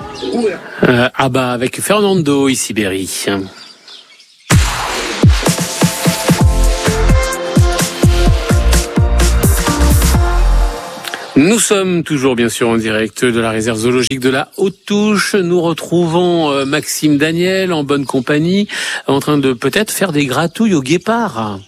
Avec Fernando Isiberi. Nous sommes toujours bien sûr en direct de la réserve zoologique de la Haute-Touche. Nous retrouvons Maxime Daniel en bonne compagnie, en train de peut-être faire des gratouilles aux guépards.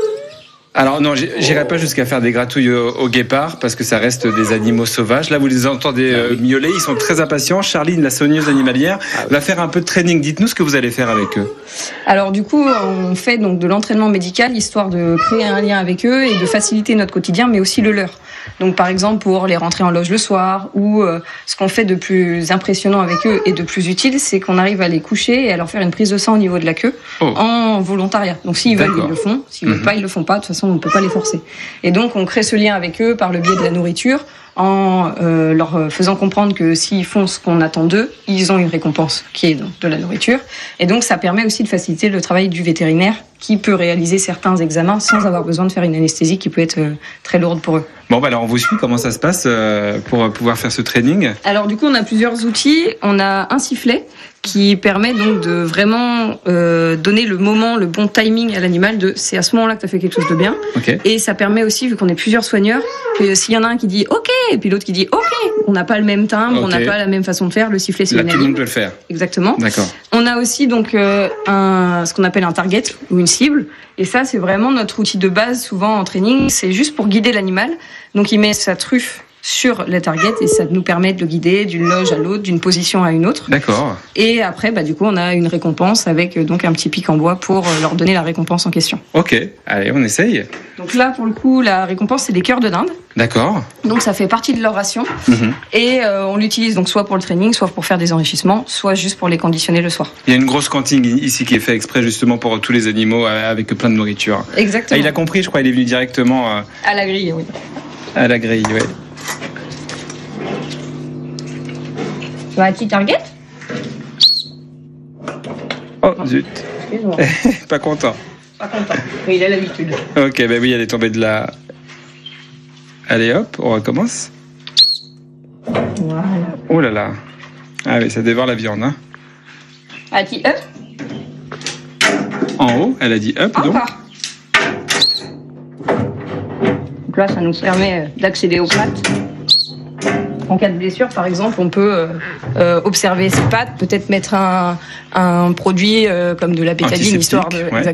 Alors non, j'irai pas jusqu'à faire des gratouilles aux guépards parce que ça reste des animaux sauvages. Là, vous les entendez miauler, ils sont très impatients. Charline, la soigneuse animalière, va faire un peu de training. Dites-nous ce que vous allez faire avec eux. Alors du coup, on fait donc de l'entraînement médical histoire de créer un lien avec eux et de faciliter notre quotidien, mais aussi le leur. Donc par exemple pour les rentrer en loge le soir ou ce qu'on fait de plus impressionnant avec eux et de plus utile, c'est qu'on arrive à les coucher et à leur faire une prise de sang au niveau de la queue en volontariat. Donc s'ils veulent, ils le font. S'ils veulent pas, ils le font pas. De toute façon, on ne peut pas les forcer. Et donc on crée ce lien avec eux par le biais de la nourriture, en leur faisant comprendre que s'ils font ce qu'on attend d'eux, ils ont une récompense qui est donc de la nourriture. Et donc ça permet aussi de faciliter le travail du vétérinaire qui peut réaliser certains examens sans avoir besoin de faire une anesthésie qui peut être très lourde pour eux. Bon, alors on vous suit, comment ça se passe pour pouvoir faire ce training ? Alors du coup, on a plusieurs outils. On a un sifflet qui permet donc de vraiment donner le moment, le bon timing à l'animal de c'est à ce moment-là que tu as fait quelque chose de bien. Okay. Et ça permet aussi, vu qu'on est plusieurs soigneurs, que s'il y en a un qui dit OK et puis l'autre qui dit OK, on n'a pas le même timbre, on n'a pas la même façon de faire, le sifflet c'est unanime. Tout le monde peut le faire. Exactement. D'accord. On a aussi donc ce qu'on appelle un target ou une cible. Et ça, c'est vraiment notre outil de base, souvent en training. C'est juste pour guider l'animal. Donc, il met sa truffe sur la target et ça nous permet de le guider d'une loge à l'autre, d'une position à une autre. D'accord. Et après, du coup, on a une récompense avec donc un petit pic en bois pour leur donner la récompense en question. Ok, allez, on essaye. Donc là, pour le coup, la récompense, c'est des cœurs de dinde. D'accord. Donc ça fait partie de leur ration. Et on l'utilise donc soit pour le training, soit pour faire des enrichissements, soit juste pour les conditionner le soir. Il y a une grosse cantine ici qui est faite exprès justement pour tous les animaux avec plein de nourriture. Exactement. Il a compris, je crois, il est venu directement à la grille, oui. À la grille, oui. Tu as un petit target ? Oh, zut. Pas content. Pas content, mais il a l'habitude. Ok, oui, elle est tombée de la... Allez hop, on recommence. Voilà. Oh là là. Ah oui, ça dévore la viande. Hein. Un petit up. En haut, elle a dit up, donc. Donc là, ça nous permet d'accéder aux pattes. En cas de blessure, par exemple, on peut observer ses pattes, peut-être mettre un produit comme de la bétadine, histoire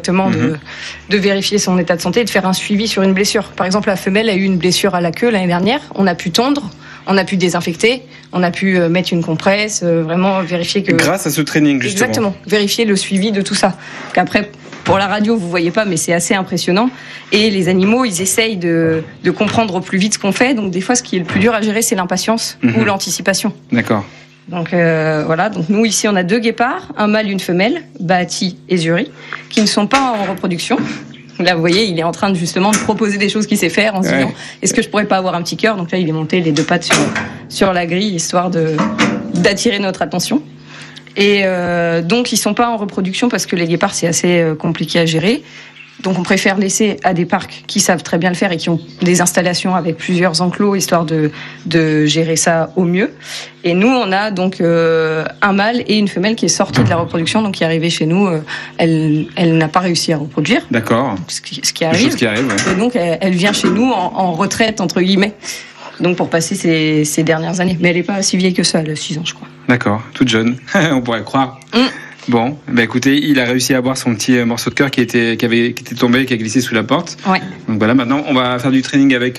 de vérifier son état de santé et de faire un suivi sur une blessure. Par exemple, la femelle a eu une blessure à la queue l'année dernière. On a pu tondre, on a pu désinfecter, on a pu mettre une compresse, vraiment vérifier que... Grâce à ce training, justement. Exactement, vérifier le suivi de tout ça. Qu'après, pour la radio, vous voyez pas, mais c'est assez impressionnant. Et les animaux, ils essayent de comprendre au plus vite ce qu'on fait. Donc des fois, ce qui est le plus dur à gérer, c'est l'impatience ou l'anticipation. D'accord. Donc voilà. Donc nous ici, on a 2 guépards, un mâle, une femelle, Bahati et Zuri, qui ne sont pas en reproduction. Là, vous voyez, il est en train de justement de proposer des choses qu'il sait faire en se disant est-ce que je pourrais pas avoir un petit cœur ? Donc là, il est monté les 2 pattes sur la grille, histoire d'attirer notre attention. Et donc ils sont pas en reproduction parce que les guépards c'est assez compliqué à gérer. Donc on préfère laisser à des parcs qui savent très bien le faire et qui ont des installations avec plusieurs enclos histoire de gérer ça au mieux. Et nous on a donc un mâle et une femelle qui est sortie de la reproduction, donc qui est arrivée chez nous. Elle n'a pas réussi à reproduire. D'accord. Ce qui arrive. Chose qui arrive. Ouais. Et donc elle vient chez nous en retraite entre guillemets. Donc pour passer ces dernières années. Mais elle n'est pas si vieille que ça, elle a 6 ans je crois. D'accord, toute jeune, on pourrait croire. Bon, écoutez, il a réussi à avoir son petit morceau de cœur qui était tombé, qui a glissé sous la porte. Ouais. Donc voilà, maintenant on va faire du training avec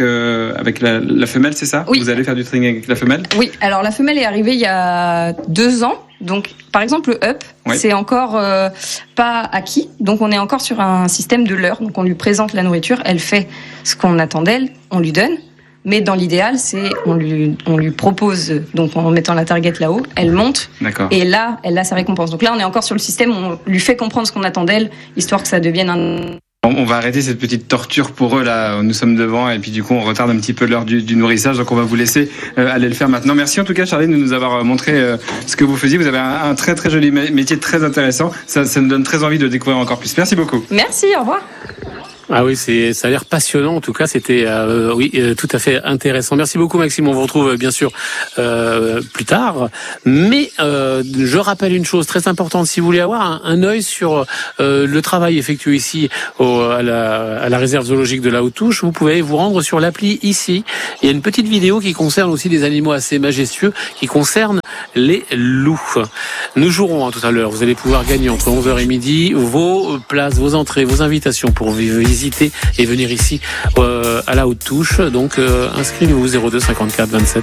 la femelle, c'est ça ? Oui. Vous allez faire du training avec la femelle ? Oui, alors la femelle est arrivée il y a 2 ans. Donc, par exemple, le up, c'est encore pas acquis. Donc, on est encore sur un système de leurre. Donc, on lui présente la nourriture, elle fait ce qu'on attend d'elle, on lui donne. Mais dans l'idéal, c'est on lui propose, donc en mettant la target là-haut, elle monte. D'accord. Et là, elle a sa récompense. Donc là, on est encore sur le système, on lui fait comprendre ce qu'on attend d'elle, histoire que ça devienne un... On va arrêter cette petite torture pour eux, là, nous sommes devant, et puis du coup, on retarde un petit peu l'heure du nourrissage, donc on va vous laisser aller le faire maintenant. Merci en tout cas, Charline, de nous avoir montré ce que vous faisiez. Vous avez un très très joli métier, très intéressant. Ça nous donne très envie de découvrir encore plus. Merci beaucoup. Merci, au revoir. Ah oui, ça a l'air passionnant. En tout cas, c'était tout à fait intéressant. Merci beaucoup, Maxime. On vous retrouve bien sûr plus tard. Mais je rappelle une chose très importante. Si vous voulez avoir un œil sur le travail effectué ici à la réserve zoologique de la Haute-Touche, vous pouvez vous rendre sur l'appli ici. Il y a une petite vidéo qui concerne aussi des animaux assez majestueux, qui concerne les loups. Nous jouerons tout à l'heure. Vous allez pouvoir gagner entre 11h et midi vos places, vos entrées, vos invitations pour visiter et venir ici à la Haute-Touche. Donc inscrivez-vous 02 54 27